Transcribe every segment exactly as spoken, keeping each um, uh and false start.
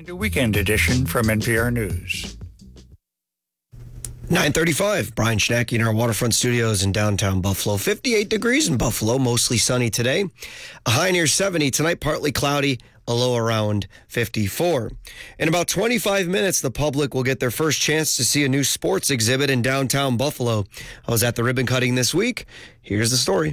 The Weekend Edition from N P R News. nine thirty-five, Brian Schnacky in our waterfront studios in downtown Buffalo. fifty-eight degrees in Buffalo, mostly sunny today. A high near seventy. Tonight, partly cloudy, a low around fifty-four. In about twenty-five minutes, the public will get their first chance to see a new sports exhibit in downtown Buffalo. I was at the ribbon cutting this week. Here's the story.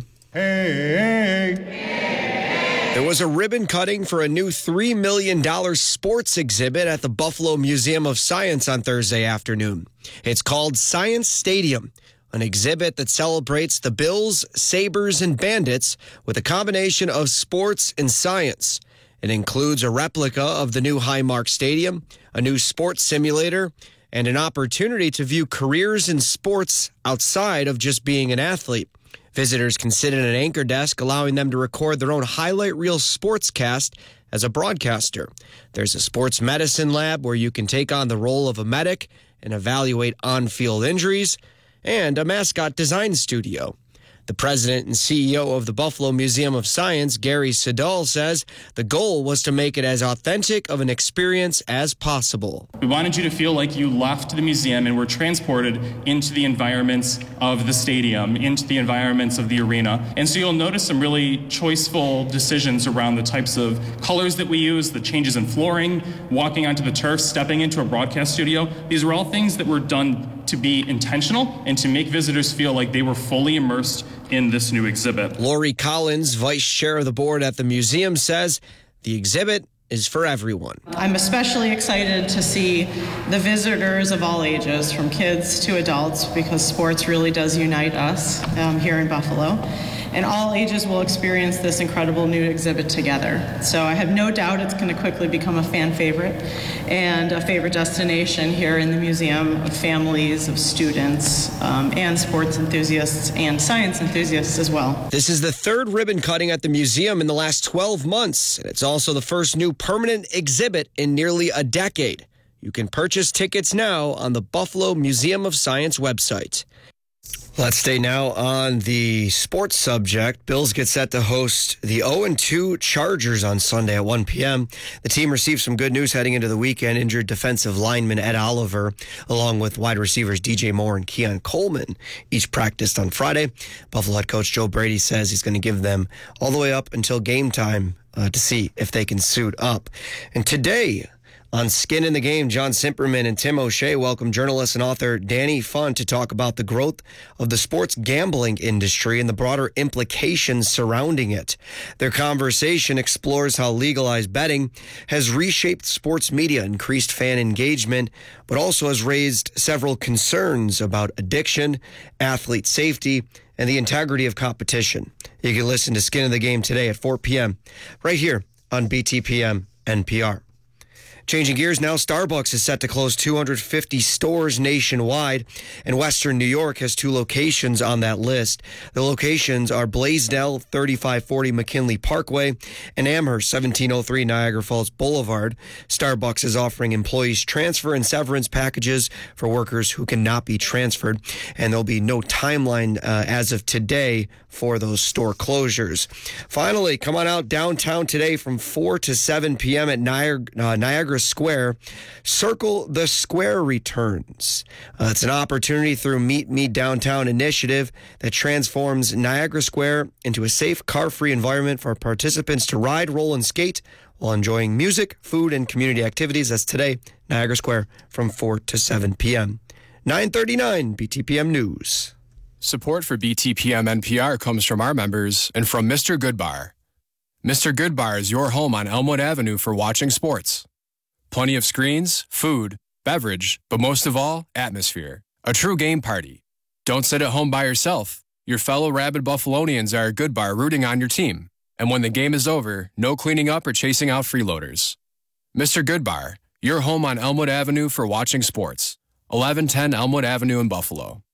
Hey, hey. There was a ribbon cutting for a new three million dollars sports exhibit at the Buffalo Museum of Science on Thursday afternoon. It's called Science Stadium, an exhibit that celebrates the Bills, Sabres, and Bandits with a combination of sports and science. It includes a replica of the new Highmark Stadium, a new sports simulator, and an opportunity to view careers in sports outside of just being an athlete. Visitors can sit at an anchor desk, allowing them to record their own highlight reel sportscast as a broadcaster. There's a sports medicine lab where you can take on the role of a medic and evaluate on-field injuries, and a mascot design studio. The president and C E O of the Buffalo Museum of Science, Gary Siddall, says the goal was to make it as authentic of an experience as possible. We wanted you to feel like you left the museum and were transported into the environments of the stadium, into the environments of the arena. And so you'll notice some really choiceful decisions around the types of colors that we use, the changes in flooring, walking onto the turf, stepping into a broadcast studio. These were all things that were done to be intentional and to make visitors feel like they were fully immersed in this new exhibit. Lori Collins, vice chair of the board at the museum, says the exhibit is for everyone. I'm especially excited to see the visitors of all ages, from kids to adults, because sports really does unite us um, here in Buffalo. And all ages will experience this incredible new exhibit together. So I have no doubt it's going to quickly become a fan favorite and a favorite destination here in the museum of families, of students, um, and sports enthusiasts and science enthusiasts as well. This is the third ribbon cutting at the museum in the last twelve months, and it's also the first new permanent exhibit in nearly a decade. You can purchase tickets now on the Buffalo Museum of Science website. Let's stay now on the sports subject. Bills get set to host the oh and two Chargers on Sunday at one p.m. The team received some good news heading into the weekend. Injured defensive lineman Ed Oliver, along with wide receivers D J Moore and Keon Coleman, each practiced on Friday. Buffalo head coach Joe Brady says he's going to give them all the way up until game time uh, to see if they can suit up. And today, on Skin in the Game, John Simperman and Tim O'Shea welcome journalist and author Danny Funt to talk about the growth of the sports gambling industry and the broader implications surrounding it. Their conversation explores how legalized betting has reshaped sports media, increased fan engagement, but also has raised several concerns about addiction, athlete safety, and the integrity of competition. You can listen to Skin in the Game today at four p.m. right here on B T P M N P R. Changing gears now, Starbucks is set to close two hundred fifty stores nationwide, and Western New York has two locations on that list. The locations are Blaisdell, thirty-five forty McKinley Parkway, and Amherst, seventeen oh three Niagara Falls Boulevard. Starbucks is offering employees transfer and severance packages for workers who cannot be transferred, and there'll be no timeline uh, as of today for those store closures. Finally, come on out downtown today from four to seven p.m. at Niagara, uh, Niagara Square. Circle the Square returns. Uh, it's an opportunity through Meet Me Downtown initiative that transforms Niagara Square into a safe, car-free environment for participants to ride, roll, and skate while enjoying music, food, and community activities. That's today, Niagara Square, from four to seven p.m. nine thirty-nine B T P M News. Support for B T P M N P R comes from our members and from Mister Goodbar. Mister Goodbar is your home on Elmwood Avenue for watching sports. Plenty of screens, food, beverage, but most of all, atmosphere. A true game party. Don't sit at home by yourself. Your fellow rabid Buffalonians are at Goodbar rooting on your team. And when the game is over, no cleaning up or chasing out freeloaders. Mister Goodbar, your home on Elmwood Avenue for watching sports. eleven ten Elmwood Avenue in Buffalo.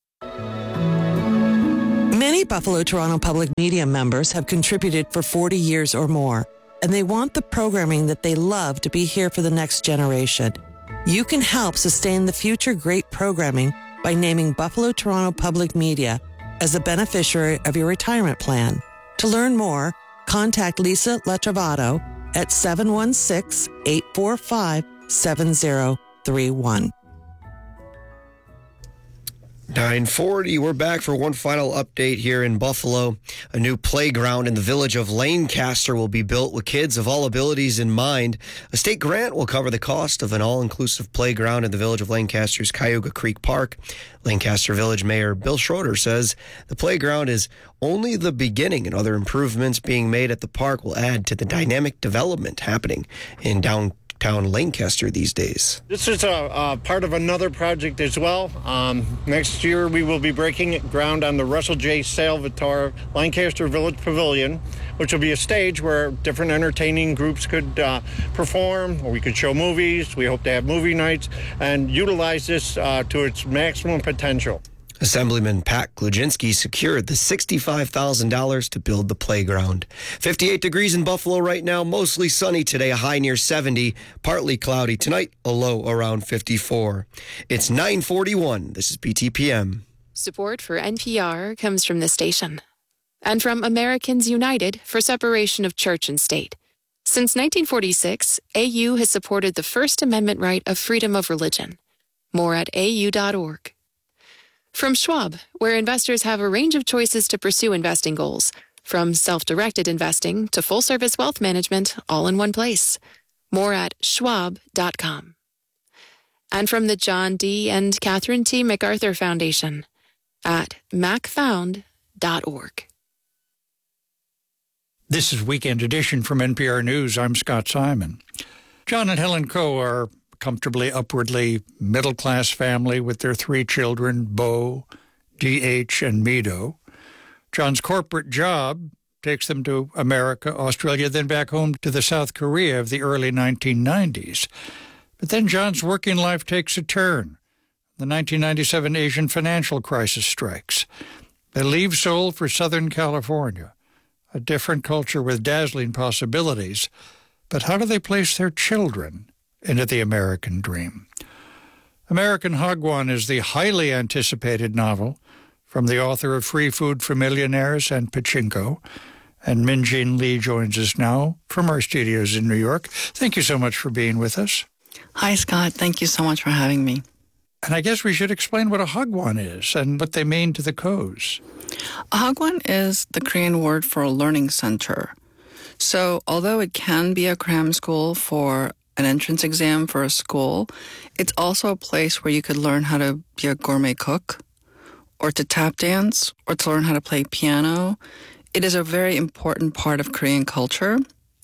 Many Buffalo Toronto Public Media members have contributed for forty years or more, and they want the programming that they love to be here for the next generation. You can help sustain the future great programming by naming Buffalo Toronto Public Media as a beneficiary of your retirement plan. To learn more, contact Lisa Latrovato at seven one six, eight four five, seven zero three one. nine forty, we're back for one final update here in Buffalo. A new playground in the village of Lancaster will be built with kids of all abilities in mind. A state grant will cover the cost of an all-inclusive playground in the village of Lancaster's Cayuga Creek Park. Lancaster Village Mayor Bill Schroeder says the playground is only the beginning, and other improvements being made at the park will add to the dynamic development happening in downtown Town Lancaster these days. This is a, a part of another project as well. Um, next year we will be breaking ground on the Russell J. Salvatore Lancaster Village Pavilion, which will be a stage where different entertaining groups could uh, perform, or we could show movies. We hope to have movie nights and utilize this uh, to its maximum potential. Assemblyman Pat Kluginski secured the sixty-five thousand dollars to build the playground. fifty-eight degrees in Buffalo right now, mostly sunny today, a high near seventy, partly cloudy tonight, a low around fifty-four. It's nine forty-one. This is B T P M. Support for N P R comes from the station and from Americans United for Separation of Church and State. Since nineteen forty-six, A U has supported the First Amendment right of freedom of religion. More at A U dot org. From Schwab, where investors have a range of choices to pursue investing goals, from self-directed investing to full-service wealth management, all in one place. More at schwab dot com. And from the John D. and Catherine T. MacArthur Foundation at mac found dot org. This is Weekend Edition from N P R News. I'm Scott Simon. John and Helen Coe are comfortably upwardly middle-class family with their three children, Bo, D H, and Mido. John's corporate job takes them to America, Australia, then back home to the South Korea of the early nineteen nineties. But then John's working life takes a turn. The nineteen ninety-seven Asian financial crisis strikes. They leave Seoul for Southern California, a different culture with dazzling possibilities. But how do they place their children into the American dream? American Hagwon is the highly anticipated novel from the author of Free Food for Millionaires and Pachinko. And Min-Jin Lee joins us now from our studios in New York. Thank you so much for being with us. Hi, Scott. Thank you so much for having me. And I guess we should explain what a Hagwon is and what they mean to the Coes. A Hagwon is the Korean word for a learning center. So although it can be a cram school for an entrance exam for a school, it's also a place where you could learn how to be a gourmet cook, or to tap dance, or to learn how to play piano. It is a very important part of Korean culture,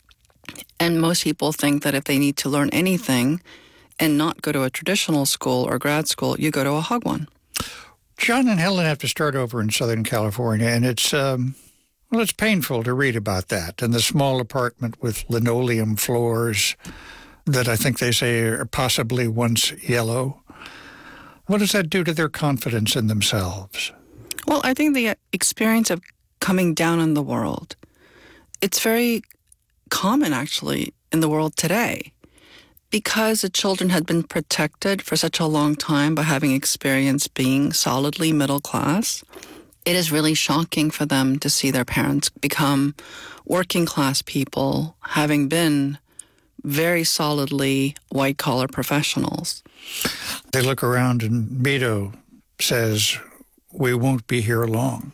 and most people think that if they need to learn anything and not go to a traditional school or grad school, you go to a Hagwon. John and Helen have to start over in Southern California, and it's, um, well, it's painful to read about that, and the small apartment with linoleum floors that I think they say are possibly once yellow. What does that do to their confidence in themselves? Well, I think the experience of coming down in the world, it's very common actually in the world today, because the children had been protected for such a long time by having experienced being solidly middle class. It is really shocking for them to see their parents become working class people, having been very solidly white-collar professionals. They look around and Mido says, "We won't be here long."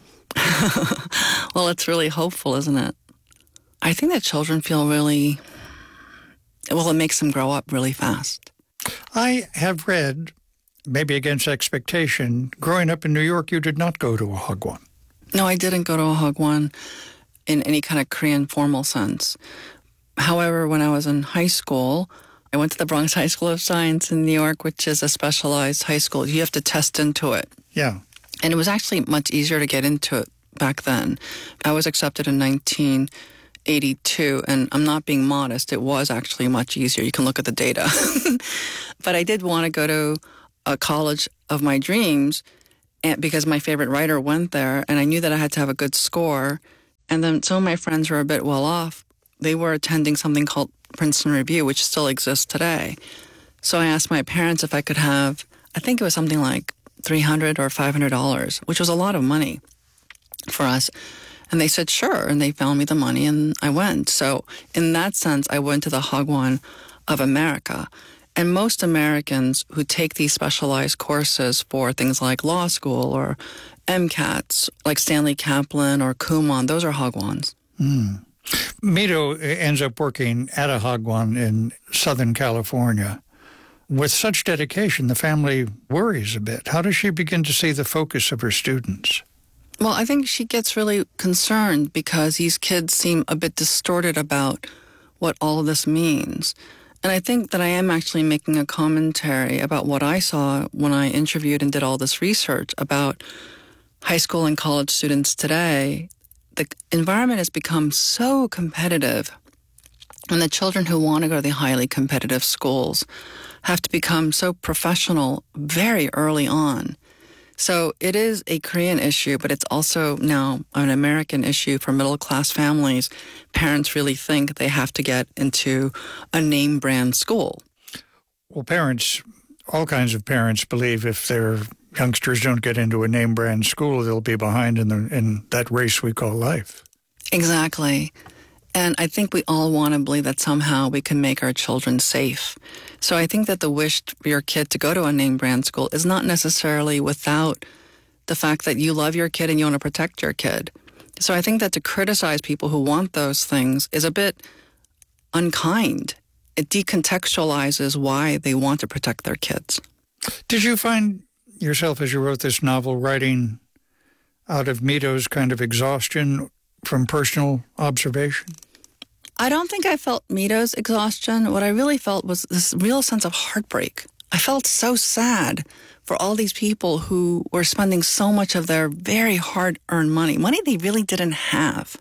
Well, it's really hopeful, isn't it? I think that children feel really, well, it makes them grow up really fast. I have read, maybe against expectation, growing up in New York, you did not go to a Hagwon. No, I didn't go to a Hagwon in any kind of Korean formal sense. However, when I was in high school, I went to the Bronx High School of Science in New York, which is a specialized high school. You have to test into it. Yeah. And it was actually much easier to get into it back then. I was accepted in nineteen eighty-two, and I'm not being modest. It was actually much easier. You can look at the data. But I did want to go to a college of my dreams and because my favorite writer went there, and I knew that I had to have a good score. And then some of my friends were a bit well off. They were attending something called Princeton Review, which still exists today. So I asked my parents if I could have, I think it was something like three hundred dollars or five hundred dollars, which was a lot of money for us. And they said, sure. And they found me the money and I went. So in that sense, I went to the Hagwon of America. And most Americans who take these specialized courses for things like law school or MCATs, like Stanley Kaplan or Kumon, those are Hagwons. Mm. Mito ends up working at a Hagwon in Southern California. With such dedication, the family worries a bit. How does she begin to see the focus of her students? Well, I think she gets really concerned because these kids seem a bit distorted about what all of this means. And I think that I am actually making a commentary about what I saw when I interviewed and did all this research about high school and college students today. The environment has become so competitive, and the children who want to go to the highly competitive schools have to become so professional very early on. So it is a Korean issue, but it's also now an American issue for middle-class families. Parents really think they have to get into a name-brand school. Well, parents, all kinds of parents believe if their youngsters don't get into a name-brand school, they'll be behind in, the, in that race we call life. Exactly. And I think we all want to believe that somehow we can make our children safe. So I think that the wish for your kid to go to a name brand school is not necessarily without the fact that you love your kid and you want to protect your kid. So I think that to criticize people who want those things is a bit unkind. It decontextualizes why they want to protect their kids. Did you find yourself, as you wrote this novel, writing out of Mito's kind of exhaustion from personal observation? I don't think I felt Mito's exhaustion. What I really felt was this real sense of heartbreak. I felt so sad for all these people who were spending so much of their very hard-earned money, money they really didn't have,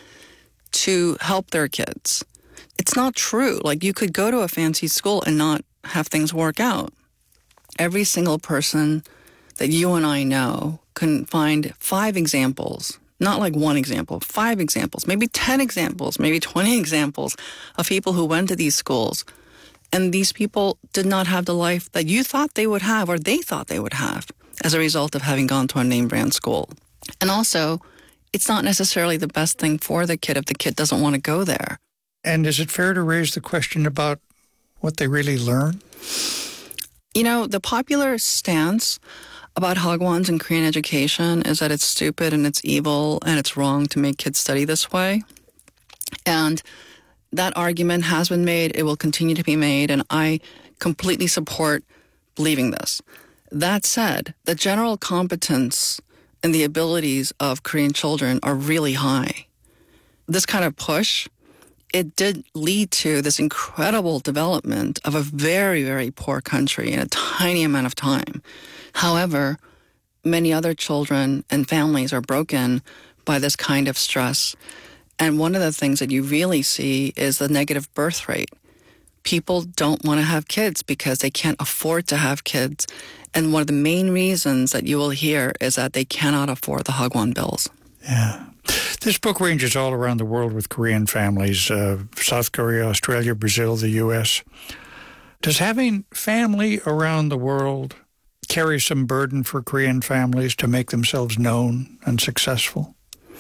to help their kids. It's not true. Like, you could go to a fancy school and not have things work out. Every single person that you and I know can find five examples, not like one example, five examples, maybe ten examples, maybe twenty examples of people who went to these schools. And these people did not have the life that you thought they would have or they thought they would have as a result of having gone to a name brand school. And also, it's not necessarily the best thing for the kid if the kid doesn't want to go there. And is it fair to raise the question about what they really learn? You know, the popular stance about Hagwons and Korean education is that it's stupid and it's evil and it's wrong to make kids study this way. And that argument has been made. It will continue to be made. And I completely support believing this. That said, the general competence and the abilities of Korean children are really high. This kind of push, it did lead to this incredible development of a very, very poor country in a tiny amount of time. However, many other children and families are broken by this kind of stress. And one of the things that you really see is the negative birth rate. People don't want to have kids because they can't afford to have kids. And one of the main reasons that you will hear is that they cannot afford the Hagwon bills. Yeah. This book ranges all around the world with Korean families, uh, South Korea, Australia, Brazil, the U S. Does having family around the world carry some burden for Korean families to make themselves known and successful?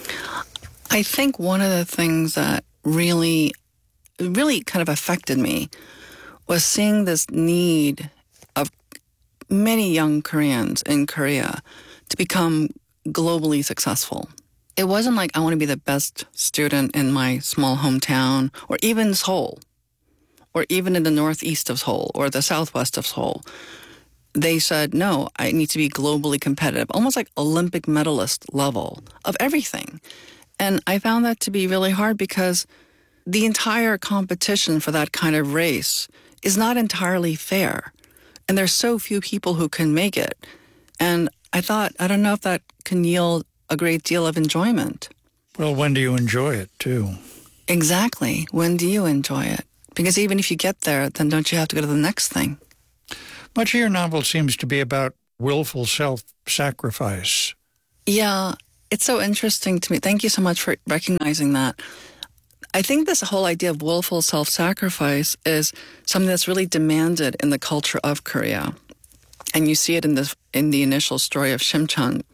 I think one of the things that really, really kind of affected me was seeing this need of many young Koreans in Korea to become globally successful. It wasn't like I want to be the best student in my small hometown or even Seoul or even in the northeast of Seoul or the southwest of Seoul. They said, no, I need to be globally competitive, almost like Olympic medalist level of everything. And I found that to be really hard because the entire competition for that kind of race is not entirely fair. And there's so few people who can make it. And I thought, I don't know if that can yield a great deal of enjoyment. Well, when do you enjoy it, too? Exactly. When do you enjoy it? Because even if you get there, then don't you have to go to the next thing? Much of your novel seems to be about willful self-sacrifice. Yeah, it's so interesting to me. Thank you so much for recognizing that. I think this whole idea of willful self-sacrifice is something that's really demanded in the culture of Korea. And you see it in the, in the initial story of Shimchang.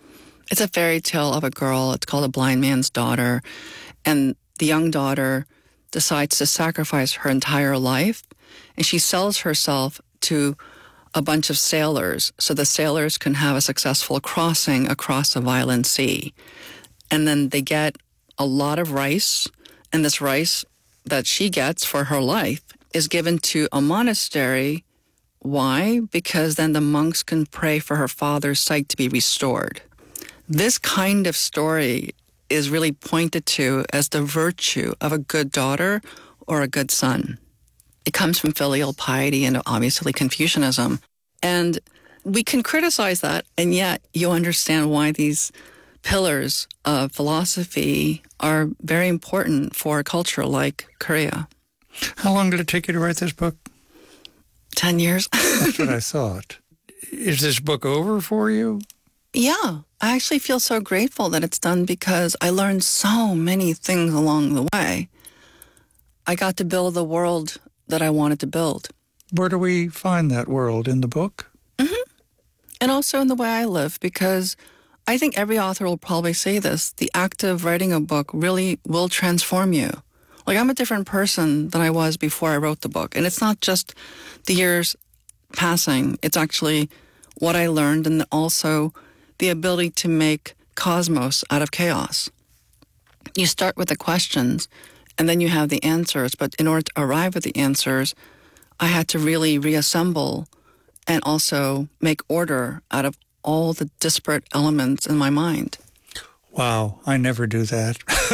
It's a fairy tale of a girl. It's called A Blind Man's Daughter. And the young daughter decides to sacrifice her entire life, and she sells herself to a bunch of sailors so the sailors can have a successful crossing across a violent sea. And then they get a lot of rice, and this rice that she gets for her life is given to a monastery. Why? Because then the monks can pray for her father's sight to be restored. This kind of story is really pointed to as the virtue of a good daughter or a good son. It comes from filial piety and obviously Confucianism. And we can criticize that, and yet you understand why these pillars of philosophy are very important for a culture like Korea. How long did it take you to write this book? Ten years. That's what I thought. Is this book over for you? Yeah. I actually feel so grateful that it's done because I learned so many things along the way. I got to build the world that I wanted to build. Where do we find that world? In the book? Mm-hmm. And also in the way I live, because I think every author will probably say this. The act of writing a book really will transform you. Like, I'm a different person than I was before I wrote the book. And it's not just the years passing. It's actually what I learned, and also the ability to make cosmos out of chaos. You start with the questions, and then you have the answers. But in order to arrive at the answers, I had to really reassemble and also make order out of all the disparate elements in my mind. Wow, I never do that.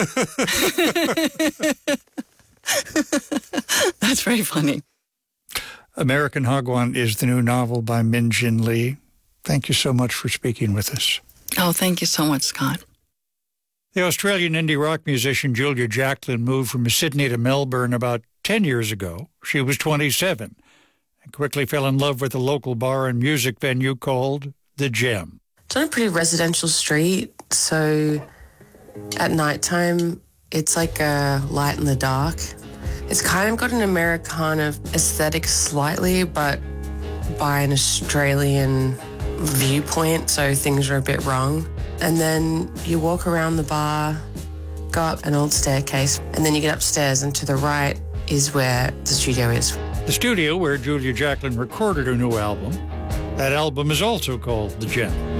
That's very funny. American Hagwon is the new novel by Min Jin Lee. Thank you so much for speaking with us. Oh, thank you so much, Scott. The Australian indie rock musician Julia Jacklin moved from Sydney to Melbourne about ten years ago. She was twenty-seven and quickly fell in love with a local bar and music venue called The Gem. It's on a pretty residential street, so at nighttime, it's like a light in the dark. It's kind of got an Americana aesthetic slightly, but by an Australian viewpoint, so things are a bit wrong. And then you walk around the bar, go up an old staircase, and then you get upstairs, and to the right is where the studio is. The studio where Julia Jacklin recorded her new album. That album is also called The Gem.